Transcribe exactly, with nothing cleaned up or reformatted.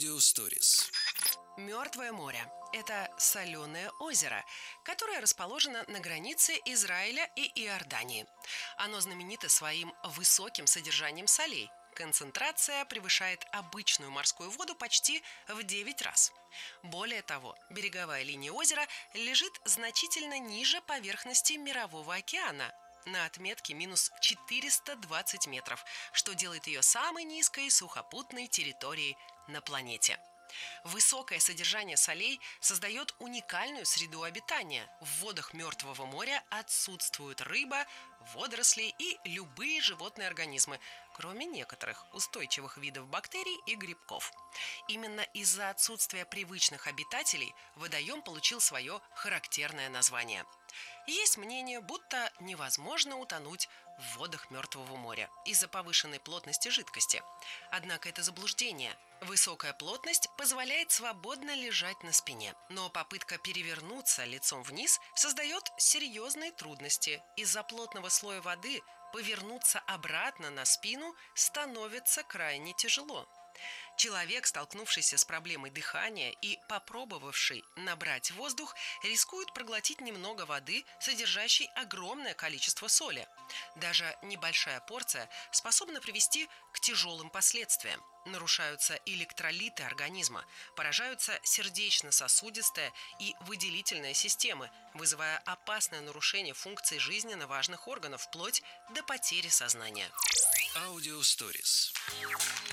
Audio Stories. Мертвое море – это соленое озеро, которое расположено на границе Израиля и Иордании. Оно знаменито своим высоким содержанием солей. Концентрация превышает обычную морскую воду почти в девять раз. Более того, береговая линия озера лежит значительно ниже поверхности Мирового океана, на отметке минус четыреста двадцать метров, что делает ее самой низкой сухопутной территорией на планете. Высокое содержание солей создает уникальную среду обитания. В водах Мертвого моря отсутствуют рыба, водоросли и любые животные организмы, кроме некоторых устойчивых видов бактерий и грибков. Именно из-за отсутствия привычных обитателей водоем получил свое характерное название. Есть мнение, будто невозможно утонуть в водах Мертвого моря из-за повышенной плотности жидкости. Однако это заблуждение. Высокая плотность позволяет свободно лежать на спине, но попытка перевернуться лицом вниз создает серьезные трудности. Из-за плотного слоя воды повернуться обратно на спину становится крайне тяжело. Человек, столкнувшийся с проблемой дыхания и попробовавший набрать воздух, рискует проглотить немного воды, содержащей огромное количество соли. Даже небольшая порция способна привести к тяжелым последствиям. Нарушаются электролиты организма, поражаются сердечно-сосудистая и выделительная системы, вызывая опасное нарушение функций жизненно важных органов вплоть до потери сознания. Audio Stories.